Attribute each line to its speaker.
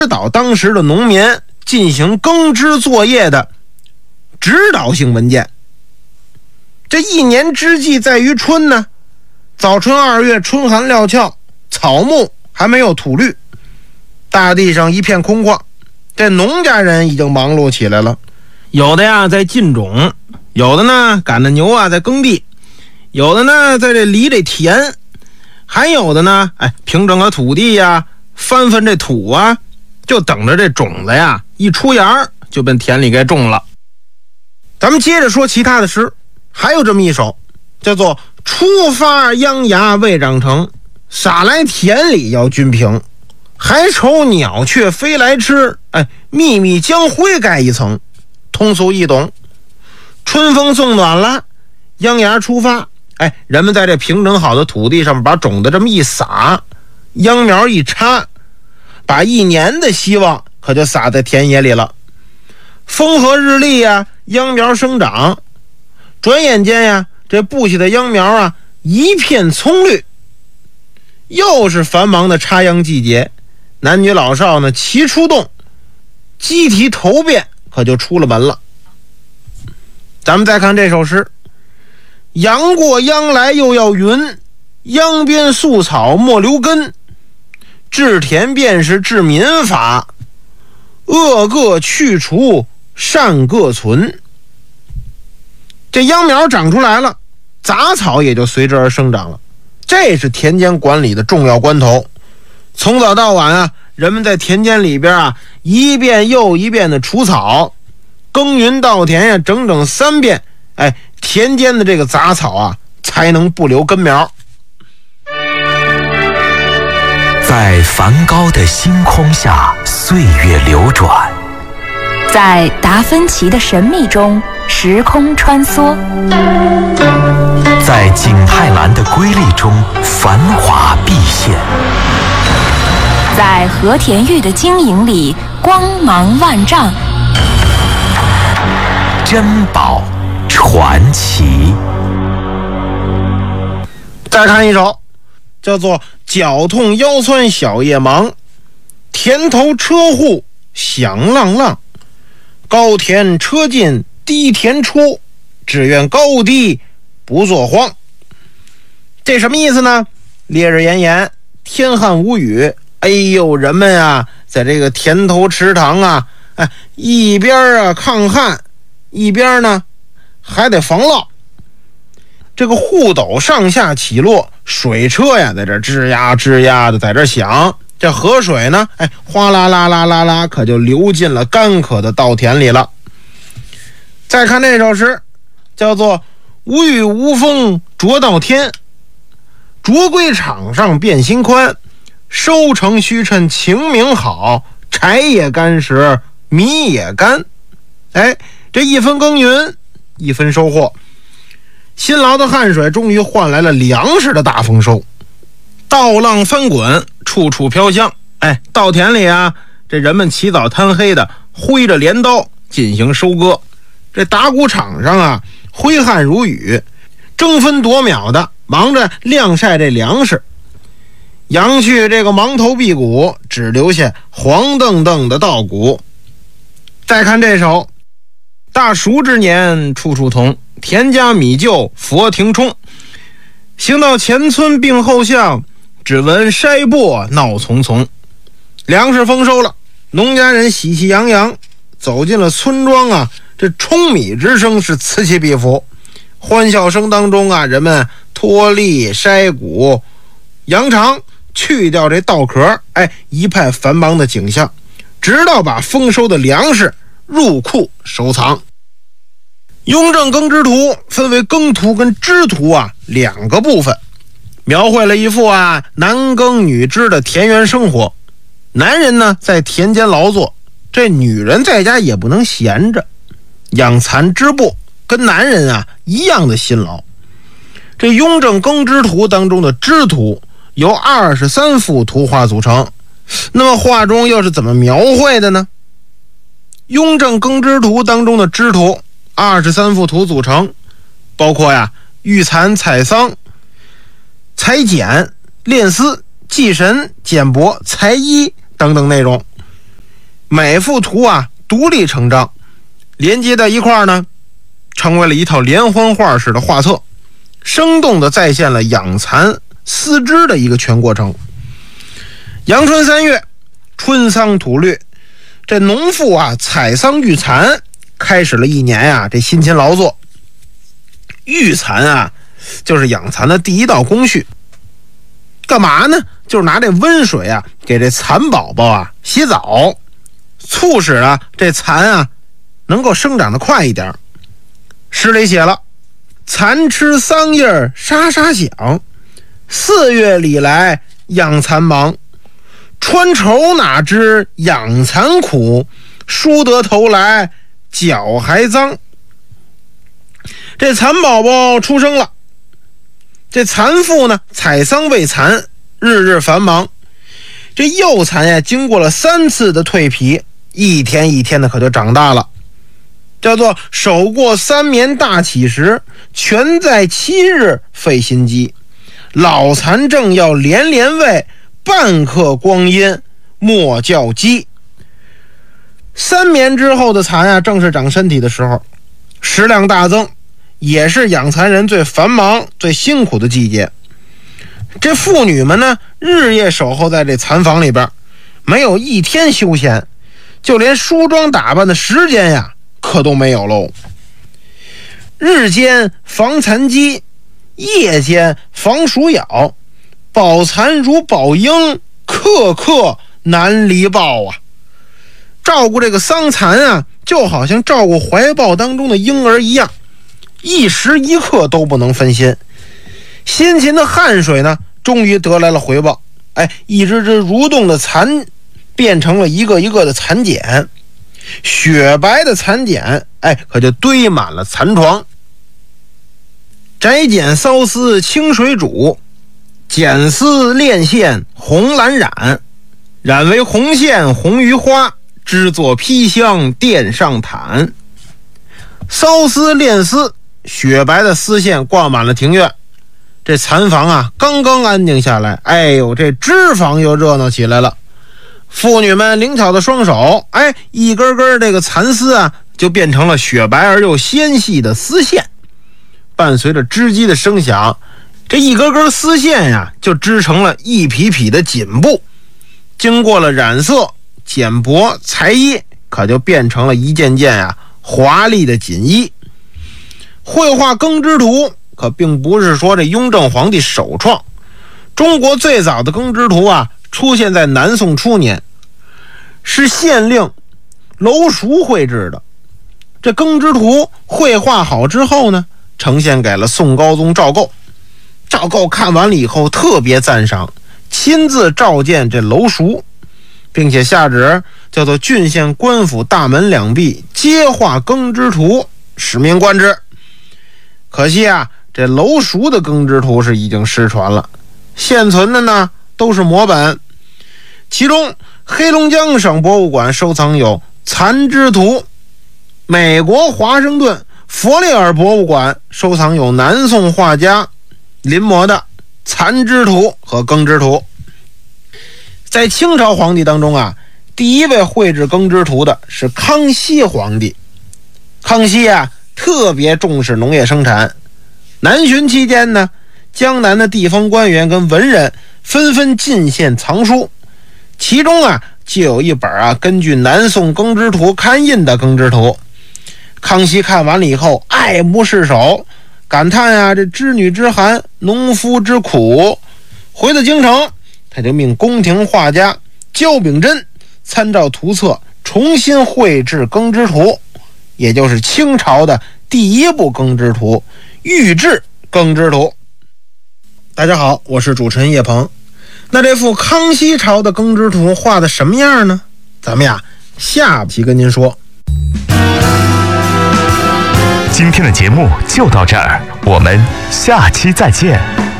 Speaker 1: 指导当时的农民进行耕织作业的指导性文件。这一年之计在于春呢，早春2月，春寒料峭，草木还没有吐绿，大地上一片空旷，这农家人已经忙碌起来了。有的呀在进种，有的呢赶着牛啊在耕地，有的呢在这犁这田，还有的呢平整个土地呀，翻翻这土啊，就等着这种子呀一出芽就奔田里该种了。咱们接着说其他的诗，还有这么一首叫做出发秧芽未长成，撒来田里要均平，还愁鸟雀飞来吃，密密将灰盖一层。通俗易懂，春风送暖了，秧芽出发，人们在这平整好的土地上把种子这么一撒，秧苗一插，把一年的希望可就撒在田野里了。风和日丽呀，秧苗生长，转眼间呀，这布下的秧苗啊一片葱绿。又是繁忙的插秧季节，男女老少呢齐出动，鸡啼头遍，可就出了门了。咱们再看这首诗，阳过秧来又要匀，秧边宿草莫留根，治田便是治民法，恶各去除，善各存。这秧苗长出来了，杂草也就随之而生长了，这是田间管理的重要关头。从早到晚啊，人们在田间里边啊一遍又一遍的除草，耕耘稻田呀整整3遍，田间的这个杂草啊才能不留根苗。
Speaker 2: 在梵高的星空下，岁月流转；
Speaker 3: 在达芬奇的神秘中，时空穿梭；
Speaker 2: 在景泰蓝的瑰丽中，繁华毕现；
Speaker 3: 在和田玉的晶莹里，光芒万丈。
Speaker 2: 珍宝传奇。
Speaker 1: 再看一首叫做脚痛腰酸小夜忙，田头车户响浪浪，高田车进低田出，只愿高低不作荒。这什么意思呢？烈日炎炎，天旱无雨，人们啊在这个田头池塘啊，一边啊抗旱，一边呢还得防涝。这个户斗上下起落，水车呀在这吱呀吱呀的在这响，这河水呢哗啦啦啦啦啦可就流进了干渴的稻田里了。再看这首诗，叫做无雨无风着稻天，着归场上变心宽，收成须趁晴明好，柴也干时米也干。这一分耕耘一分收获，辛劳的汗水终于换来了粮食的大丰收。稻浪翻滚，处处飘香，稻田里啊，这人们起早贪黑的挥着镰刀进行收割，这打谷场上啊挥汗如雨，争分夺秒的忙着晾晒这粮食，扬去这个芒头辟谷，只留下黄澄澄的稻谷。再看这首大熟之年处处同，田家米就佛庭冲，行到前村并后巷，只闻筛簸闹丛丛。粮食丰收了，农家人喜气洋洋走进了村庄啊，这冲米之声是此起彼伏，欢笑声当中啊，人们脱粒筛谷扬长，去掉这稻壳，一派繁忙的景象，直到把丰收的粮食入库收藏。雍正耕织图分为耕图跟织图啊2个部分，描绘了一幅啊男耕女织的田园生活。男人呢在田间劳作，这女人在家也不能闲着，养蚕织布跟男人啊一样的辛劳。这雍正耕织图当中的织图由23幅图画组成，那么画中又是怎么描绘的呢？雍正耕织图当中的织图23幅图组成，包括呀育蚕、采桑、裁剪、炼丝、祭神、剪帛、裁衣等等内容。 每幅图啊独立成章，连接在一块儿呢，成为了一套连环画式的画册，生动地再现了养蚕丝织的一个全过程。阳春3月，春桑吐绿，这农妇啊采桑育蚕，开始了一年呀这辛勤劳作。育蚕啊就是养蚕的第一道工序，干嘛呢？就是拿这温水啊给这蚕宝宝啊洗澡，促使啊这蚕啊能够生长得快一点。诗里写了：蚕吃桑叶沙沙响，4月里来养蚕忙，穿绸哪知养蚕苦，梳得头来脚还脏。这蚕宝宝出生了，这蚕妇呢采桑喂蚕，日日繁忙。这幼蚕呀经过了3次的蜕皮，一天一天的可就长大了，叫做手过3眠大起时，全在7日费心机。老蚕正要连连喂，半刻光阴莫叫鸡。3眠之后的蚕啊正是长身体的时候，食量大增，也是养蚕人最繁忙最辛苦的季节。这妇女们呢日夜守候在这蚕房里边，没有一天休闲，就连梳妆打扮的时间呀可都没有喽。日间防蚕鸡，夜间防鼠咬，保蚕如保鹰，刻刻难离抱啊。照顾这个桑蚕啊就好像照顾怀抱当中的婴儿一样，一时一刻都不能分心。辛勤的汗水呢终于得来了回报，一只只蠕动的蚕变成了一个一个的蚕茧，雪白的蚕茧可就堆满了蚕床。摘茧搔丝清水煮，剪丝炼线红蓝染，染为红线红于花，织作披香垫上毯。搔丝炼丝，雪白的丝线挂满了庭院。这蚕房啊刚刚安静下来，这织房又热闹起来了。妇女们灵巧的双手，一根根这个蚕丝啊就变成了雪白而又纤细的丝线。伴随着织机的声响，这一根根丝线呀就织成了一匹匹的锦布，经过了染色剪帛裁衣，可就变成了一件件华丽的锦衣。绘画耕织图可并不是说这雍正皇帝首创，中国最早的耕织图出现在南宋初年，是县令娄淑绘制的。这耕织图绘画好之后呢，呈现给了宋高宗赵构。赵构看完了以后特别赞赏，亲自召见这娄淑，并且下旨叫做郡县官府大门两壁皆画耕织图，使命贯之。可惜这娄淑的耕织图是已经失传了，现存的呢都是摹本。其中黑龙江省博物馆收藏有蚕织图，美国华盛顿佛利尔博物馆收藏有南宋画家临摹的蚕织图和耕织图。在清朝皇帝当中第一位绘制耕织图的是康熙皇帝。康熙特别重视农业生产，南巡期间呢，江南的地方官员跟文人纷纷进献藏书，其中就有一本根据南宋耕织图刊印的耕织图。康熙看完了以后爱不释手，感叹这织女之寒，农夫之苦。回到京城，他就命宫廷画家焦秉珍参照图册重新绘制耕织图，也就是清朝的第一部耕织图《御制耕织图》。大家好，我是主持人叶鹏。那这幅康熙朝的耕织图画的什么样呢？咱们下期跟您说。
Speaker 2: 今天的节目就到这儿，我们下期再见。